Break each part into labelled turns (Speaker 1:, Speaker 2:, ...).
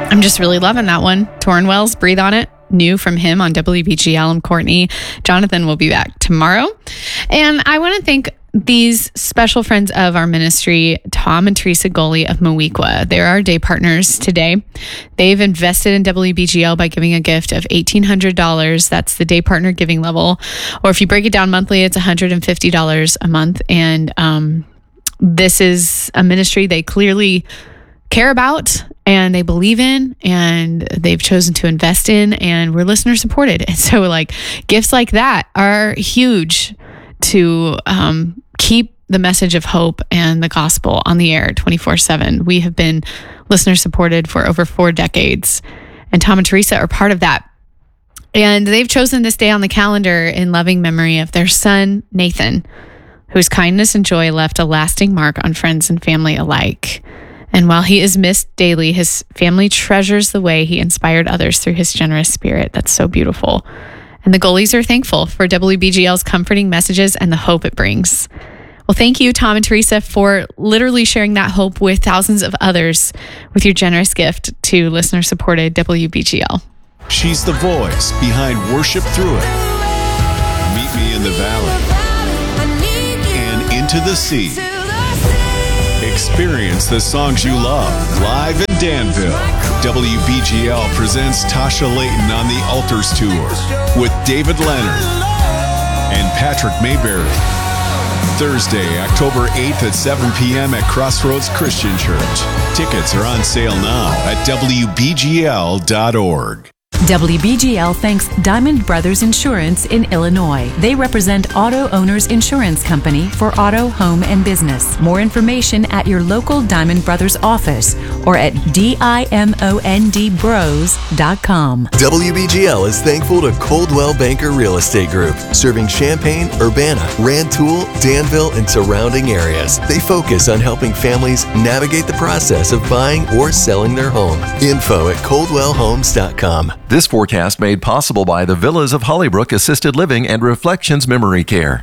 Speaker 1: I'm just really loving that one. Torrin Wells, Breathe on It. New from him on WBGL. I'm Courtney. Jonathan will be back tomorrow. And I want to thank these special friends of our ministry, Tom and Teresa Goley of Moweaqua. They're our day partners today. They've invested in WBGL by giving a gift of $1,800. That's the day partner giving level. Or if you break it down monthly, it's $150 a month. And this is a ministry they clearly care about and they believe in and they've chosen to invest in, and we're listener supported. And so gifts like that are huge to keep the message of hope and the gospel on the air 24/7. We have been listener supported for over 4 decades, and Tom and Teresa are part of that. And they've chosen this day on the calendar in loving memory of their son, Nathan, whose kindness and joy left a lasting mark on friends and family alike. And while he is missed daily, his family treasures the way he inspired others through his generous spirit. That's so beautiful. And the Goleys are thankful for WBGL's comforting messages and the hope it brings. Well, thank you, Tom and Teresa, for literally sharing that hope with thousands of others with your generous gift to listener-supported WBGL.
Speaker 2: She's the voice behind Worship Through It, Meet Me in the Valley, and Into the Sea. Experience the songs you love live in Danville. WBGL presents Tasha Layton on the Altars Tour with David Leonard and Patrick Mayberry. Thursday, October 8th at 7 p.m. at Crossroads Christian Church. Tickets are on sale now at WBGL.org.
Speaker 3: WBGL thanks Diamond Brothers Insurance in Illinois. They represent Auto Owners Insurance Company for auto, home, and business. More information at your local Diamond Brothers office or at DIMONDBros.com.
Speaker 4: WBGL is thankful to Coldwell Banker Real Estate Group, serving Champaign, Urbana, Rantoul, Danville, and surrounding areas. They focus on helping families navigate the process of buying or selling their home. Info at coldwellhomes.com.
Speaker 5: This forecast made possible by the Villas of Hollybrook Assisted Living and Reflections Memory Care.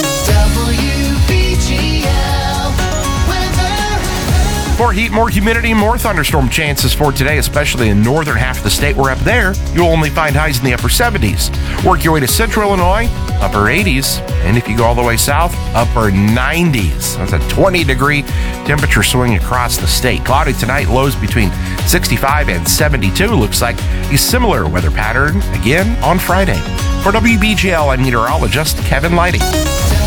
Speaker 6: More heat, more humidity, more thunderstorm chances for today, especially in northern half of the state. Where up there, you'll only find highs in the upper 70s. Work your way to central Illinois, upper 80s. And if you go all the way south, upper 90s. That's a 20-degree temperature swing across the state. Cloudy tonight, lows between 65 and 72. Looks like a similar weather pattern again on Friday. For WBGL, I'm meteorologist Kevin Lighting.